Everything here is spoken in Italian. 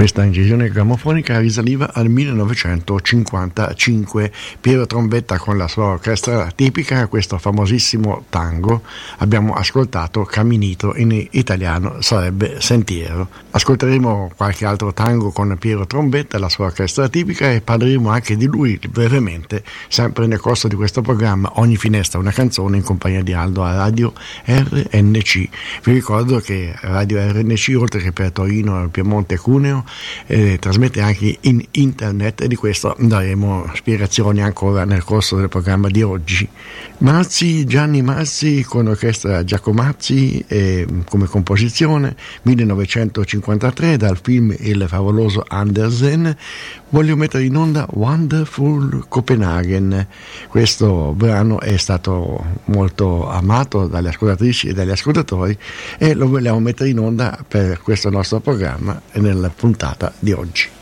Questa incisione grammofonica risaliva al 1955. Piero Trombetta con la sua orchestra tipica, questo famosissimo tango. Abbiamo ascoltato Caminito, in italiano sarebbe Sentiero. Ascolteremo qualche altro tango con Piero Trombetta, la sua orchestra tipica, e parleremo anche di lui brevemente, sempre nel corso di questo programma Ogni finestra una canzone, in compagnia di Aldo a Radio RNC. Vi ricordo che Radio RNC, oltre che per Torino, Piemonte e Cuneo, trasmette anche in internet, e di questo daremo spiegazioni ancora nel corso del programma di oggi. Gianni Mazzi con l'orchestra Giacomazzi, come composizione 1953 dal film Il favoloso Andersen. Voglio mettere in onda Wonderful Copenhagen. Questo brano è stato molto amato dalle ascoltatrici e dagli ascoltatori, e lo vogliamo mettere in onda per questo nostro programma e nella puntata di oggi.